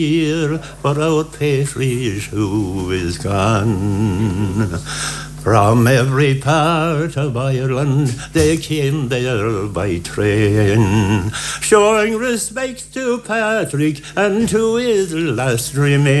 here for our patriot who is gone. From every part of Ireland they came there by train, showing respect to Patrick and to his last remains.